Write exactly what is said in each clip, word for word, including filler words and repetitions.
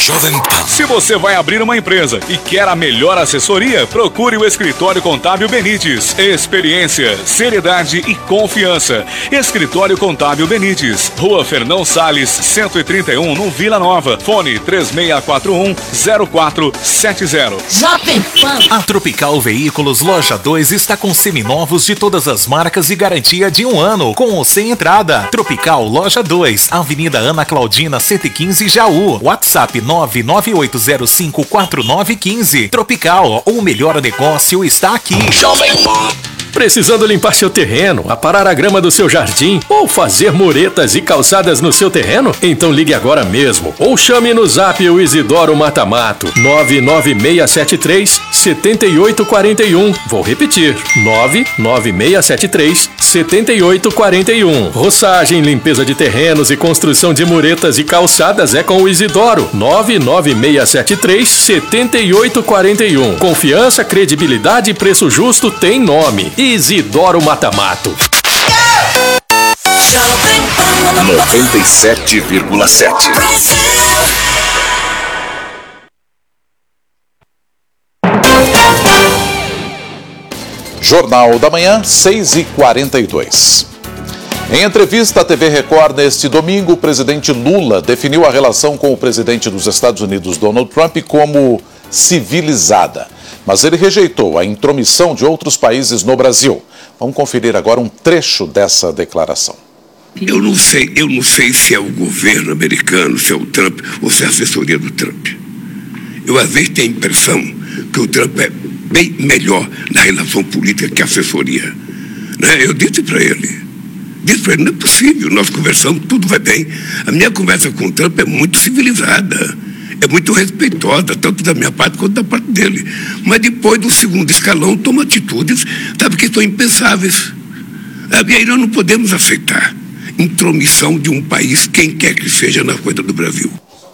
Jovem Pan. Se você vai abrir uma empresa e quer a melhor assessoria, procure o Escritório Contábil Benites. Experiência, seriedade e confiança. Escritório Contábil Benites, Rua Fernão Salles, cento e trinta e um, no Vila Nova. Fone três seis quatro um, zero quatro sete zero. Jovem Pan. A Tropical Veículos Loja dois está com seminovos de todas as marcas e garantia de um ano, com ou sem entrada. Tropical Loja dois, Avenida Ana Claudina, cento e quinze, Jaú. WhatsApp nove nove oito zero cinco quatro nove um cinco. Tropical, o melhor negócio está aqui. Jovem Pan. Precisando limpar seu terreno, aparar a grama do seu jardim ou fazer muretas e calçadas no seu terreno? Então ligue agora mesmo ou chame no zap o Isidoro Matamato nove nove seis sete três, sete oito quatro um. Vou repetir, nove nove seis sete três, sete oito quatro um. Roçagem, limpeza de terrenos e construção de muretas e calçadas é com o Isidoro nove nove seis sete três, sete oito quatro um. Confiança, credibilidade e preço justo tem nome. Isidoro Matamato. noventa e sete vírgula sete. Jornal da Manhã, seis e quarenta e dois. Em entrevista à T V Record neste domingo, o presidente Lula definiu a relação com o presidente dos Estados Unidos, Donald Trump, como civilizada. Mas ele rejeitou a intromissão de outros países no Brasil. Vamos conferir agora um trecho dessa declaração. Eu não sei, eu não sei se é o governo americano, se é o Trump ou se é a assessoria do Trump. Eu às vezes tenho a impressão que o Trump é bem melhor na relação política que a assessoria. Né? Eu disse para ele, disse para ele, não é possível, nós conversamos, tudo vai bem. A minha conversa com o Trump é muito civilizada. É muito respeitosa, tanto da minha parte quanto da parte dele. Mas depois do segundo escalão, toma atitudes, sabe, que são impensáveis. E aí nós não podemos aceitar intromissão de um país, quem quer que seja, na coisa do Brasil.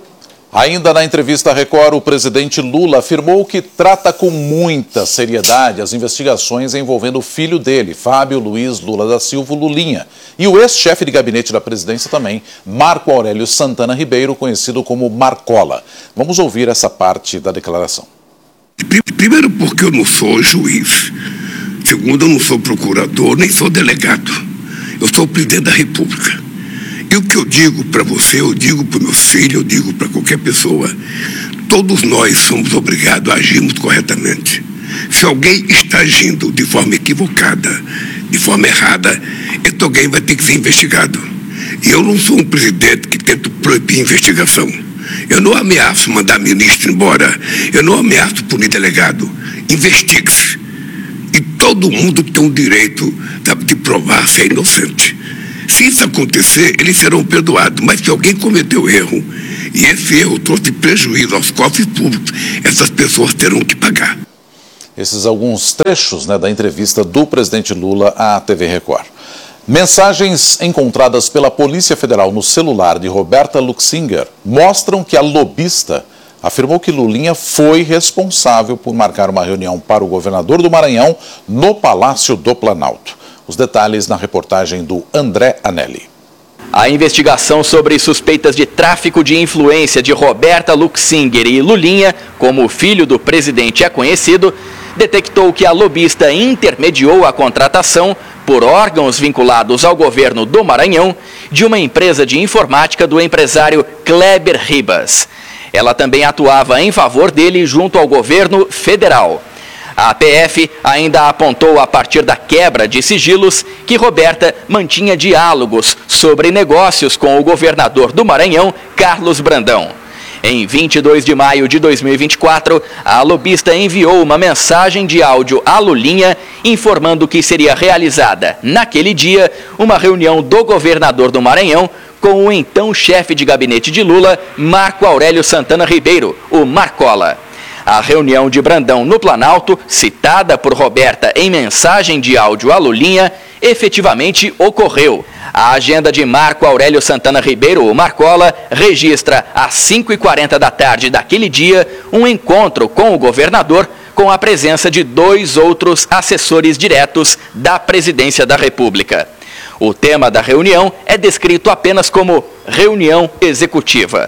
Ainda na entrevista à Record, o presidente Lula afirmou que trata com muita seriedade as investigações envolvendo o filho dele, Fábio Luiz Lula da Silva, Lulinha, e o ex-chefe de gabinete da presidência também, Marco Aurélio Santana Ribeiro, conhecido como Marcola. Vamos ouvir essa parte da declaração. Primeiro, porque eu não sou juiz. Segundo, eu não sou procurador, nem sou delegado. Eu sou o presidente da República. E o que eu digo para você, eu digo para meus filhos, eu digo para qualquer pessoa, todos nós somos obrigados a agirmos corretamente. Se alguém está agindo de forma equivocada, de forma errada, esse alguém vai ter que ser investigado. E eu não sou um presidente que tenta proibir investigação. Eu não ameaço mandar ministro embora, eu não ameaço punir delegado. Investigue-se. E todo mundo tem o direito de provar ser inocente. Se isso acontecer, eles serão perdoados, mas se alguém cometeu erro, e esse erro trouxe prejuízo aos cofres públicos, essas pessoas terão que pagar. Esses alguns trechos, né, da entrevista do presidente Lula à T V Record. Mensagens encontradas pela Polícia Federal no celular de Roberta Luxinger mostram que a lobista afirmou que Lulinha foi responsável por marcar uma reunião para o governador do Maranhão no Palácio do Planalto. Os detalhes na reportagem do André Anelli. A investigação sobre suspeitas de tráfico de influência de Roberta Luxinger e Lulinha, como o filho do presidente é conhecido, detectou que a lobista intermediou a contratação por órgãos vinculados ao governo do Maranhão de uma empresa de informática do empresário Kleber Ribas. Ela também atuava em favor dele junto ao governo federal. A P F ainda apontou, a partir da quebra de sigilos, que Roberta mantinha diálogos sobre negócios com o governador do Maranhão, Carlos Brandão. Em vinte e dois de maio de dois mil e vinte e quatro, a lobista enviou uma mensagem de áudio à Lulinha, informando que seria realizada, naquele dia, uma reunião do governador do Maranhão com o então chefe de gabinete de Lula, Marco Aurélio Santana Ribeiro, o Marcola. A reunião de Brandão no Planalto, citada por Roberta em mensagem de áudio à Lulinha, efetivamente ocorreu. A agenda de Marco Aurélio Santana Ribeiro, o Marcola, registra às cinco e quarenta da tarde daquele dia um encontro com o governador, com a presença de dois outros assessores diretos da Presidência da República. O tema da reunião é descrito apenas como reunião executiva.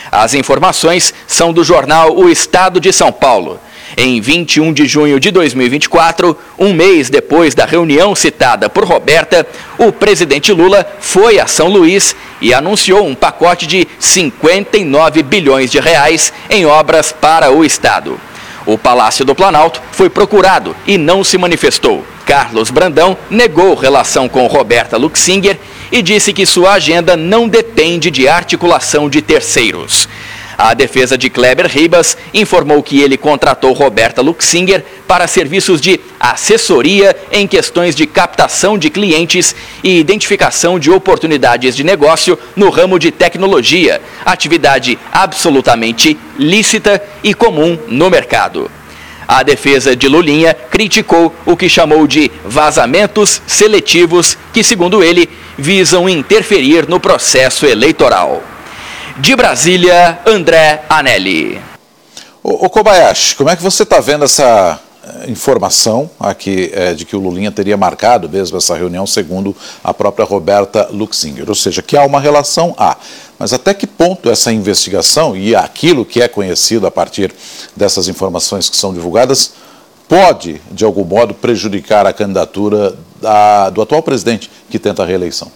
As informações são do jornal O Estado de São Paulo. Em vinte e um de junho de dois mil e vinte e quatro, um mês depois da reunião citada por Roberta, o presidente Lula foi a São Luís e anunciou um pacote de cinquenta e nove bilhões de reais em obras para o Estado. O Palácio do Planalto foi procurado e não se manifestou. Carlos Brandão negou relação com Roberta Luxinger e disse que sua agenda não depende de articulação de terceiros. A defesa de Kleber Ribas informou que ele contratou Roberta Luxinger para serviços de assessoria em questões de captação de clientes e identificação de oportunidades de negócio no ramo de tecnologia, atividade absolutamente lícita e comum no mercado. A defesa de Lulinha criticou o que chamou de vazamentos seletivos que, segundo ele, visam interferir no processo eleitoral. De Brasília, André Anelli. Ô, ô Kobayashi, como é que você está vendo essa informação aqui é, de que o Lulinha teria marcado mesmo essa reunião, segundo a própria Roberta Luxinger? Ou seja, que há uma relação, há. Mas até que ponto essa investigação e aquilo que é conhecido a partir dessas informações que são divulgadas pode, de algum modo, prejudicar a candidatura da, do atual presidente que tenta a reeleição?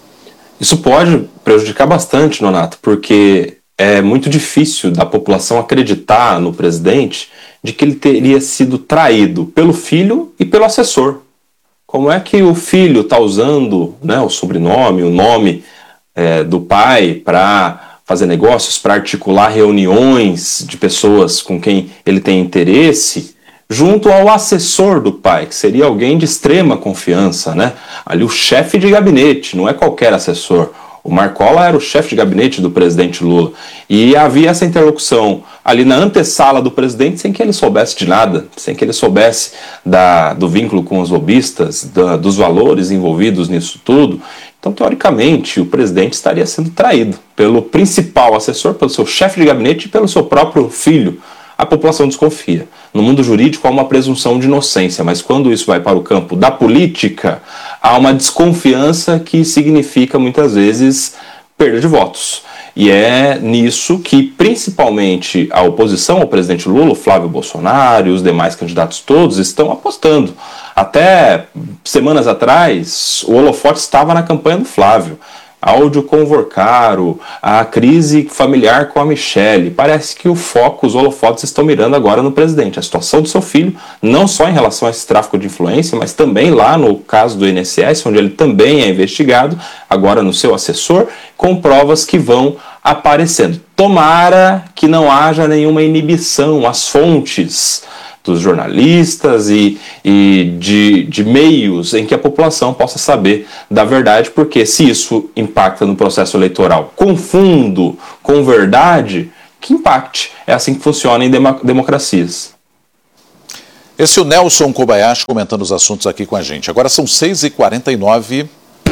Isso pode prejudicar bastante, Nonato, porque é muito difícil da população acreditar no presidente de que ele teria sido traído pelo filho e pelo assessor. Como é que o filho está usando, né, o sobrenome, o nome é, do pai para fazer negócios, para articular reuniões de pessoas com quem ele tem interesse, junto ao assessor do pai, que seria alguém de extrema confiança, né? Ali o chefe de gabinete, não é qualquer assessor. O Marcola era o chefe de gabinete do presidente Lula. E havia essa interlocução ali na antessala do presidente sem que ele soubesse de nada, sem que ele soubesse da, do vínculo com os lobistas, da, dos valores envolvidos nisso tudo. Então, teoricamente, o presidente estaria sendo traído pelo principal assessor, pelo seu chefe de gabinete e pelo seu próprio filho. A população desconfia. No mundo jurídico há uma presunção de inocência, mas quando isso vai para o campo da política, há uma desconfiança que significa muitas vezes perda de votos. E é nisso que principalmente a oposição ao presidente Lula, o Flávio Bolsonaro e os demais candidatos todos estão apostando. Até semanas atrás, o holofote estava na campanha do Flávio. Áudio com o Vorcaro, a crise familiar com a Michele. Parece que o foco, os holofotes estão mirando agora no presidente. A situação do seu filho, não só em relação a esse tráfico de influência, mas também lá no caso do I N S S, onde ele também é investigado, agora no seu assessor, com provas que vão aparecendo. Tomara que não haja nenhuma inibição às fontes dos jornalistas e, e de, de meios em que a população possa saber da verdade, porque se isso impacta no processo eleitoral com fundo, com verdade, que impacte. É assim que funciona em demo, democracias. Esse é o Nelson Kobayashi comentando os assuntos aqui com a gente. Agora são seis e quarenta e nove.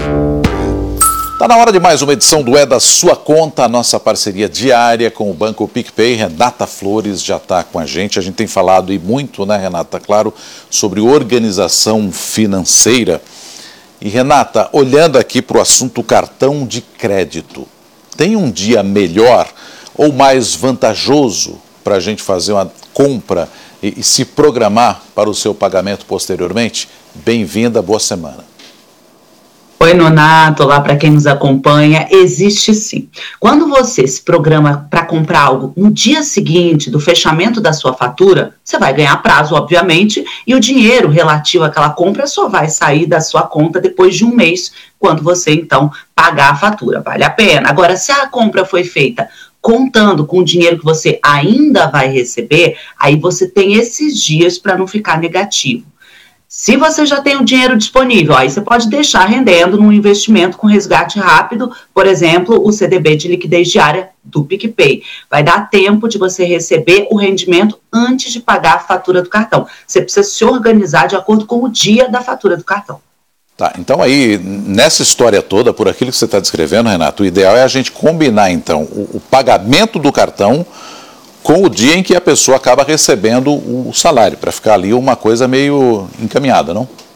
Está na hora de mais uma edição do É da Sua Conta, a nossa parceria diária com o Banco PicPay. Renata Flores já está com a gente. A gente tem falado e muito, né, Renata, claro, sobre organização financeira. E, Renata, olhando aqui para o assunto cartão de crédito, tem um dia melhor ou mais vantajoso para a gente fazer uma compra e, e se programar para o seu pagamento posteriormente? Bem-vinda, boa semana. Oi, Nonato, olá para quem nos acompanha. Existe sim. Quando você se programa para comprar algo no dia seguinte do fechamento da sua fatura, você vai ganhar prazo, obviamente, e o dinheiro relativo àquela compra só vai sair da sua conta depois de um mês, quando você, então, pagar a fatura. Vale a pena. Agora, se a compra foi feita contando com o dinheiro que você ainda vai receber, aí você tem esses dias para não ficar negativo. Se você já tem o dinheiro disponível, aí você pode deixar rendendo num investimento com resgate rápido, por exemplo, o C D B de liquidez diária do PicPay. Vai dar tempo de você receber o rendimento antes de pagar a fatura do cartão. Você precisa se organizar de acordo com o dia da fatura do cartão. Tá, então aí, nessa história toda, por aquilo que você está descrevendo, Renato, o ideal é a gente combinar, então, o, o pagamento do cartão com o dia em que a pessoa acaba recebendo o salário, para ficar ali uma coisa meio encaminhada, não?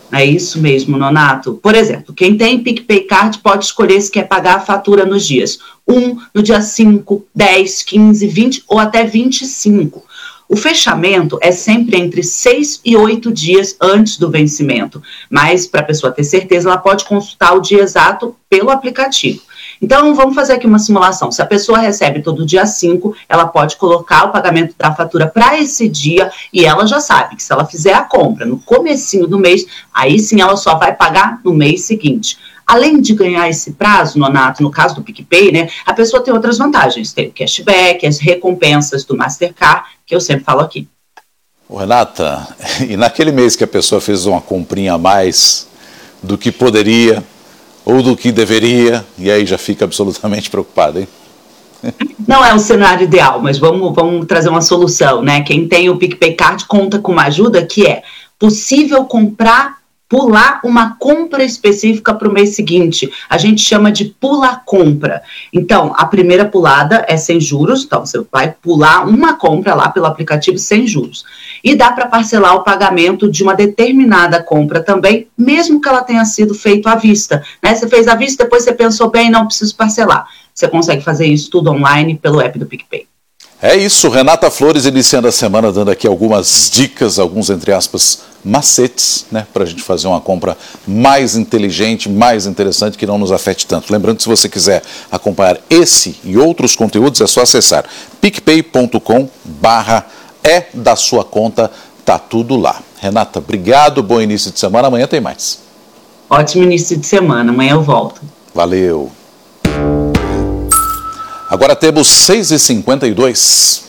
É isso mesmo, Nonato. Por exemplo, quem tem PicPay Card pode escolher se quer pagar a fatura nos dias um, no dia cinco, dez, quinze, vinte ou até vinte e cinco. O fechamento é sempre entre seis e oito dias antes do vencimento, mas para a pessoa ter certeza, ela pode consultar o dia exato pelo aplicativo. Então, vamos fazer aqui uma simulação. Se a pessoa recebe todo dia cinco, ela pode colocar o pagamento da fatura para esse dia e ela já sabe que se ela fizer a compra no comecinho do mês, aí sim ela só vai pagar no mês seguinte. Além de ganhar esse prazo, Nonato, no caso do PicPay, né, a pessoa tem outras vantagens. Tem o cashback, as recompensas do Mastercard, que eu sempre falo aqui. Ô, Renata, e naquele mês que a pessoa fez uma comprinha a mais do que poderia ou do que deveria, e aí já fica absolutamente preocupada, hein? Não é o cenário ideal, mas vamos, vamos trazer uma solução, né? Quem tem o PicPay Card conta com uma ajuda que é possível comprar, pular uma compra específica para o mês seguinte. A gente chama de pula-compra. Então, a primeira pulada é sem juros, então você vai pular uma compra lá pelo aplicativo sem juros. E dá para parcelar o pagamento de uma determinada compra também, mesmo que ela tenha sido feita à vista. Né? Você fez à vista, depois você pensou bem, não preciso parcelar. Você consegue fazer isso tudo online pelo app do PicPay. É isso, Renata Flores iniciando a semana dando aqui algumas dicas, alguns, entre aspas, macetes, né, para a gente fazer uma compra mais inteligente, mais interessante, que não nos afete tanto. Lembrando que se você quiser acompanhar esse e outros conteúdos, é só acessar picpay ponto com barra é da sua conta, tá tudo lá. Renata, obrigado, bom início de semana, amanhã tem mais. Ótimo início de semana, amanhã eu volto. Valeu. Agora temos seis e cinquenta e dois.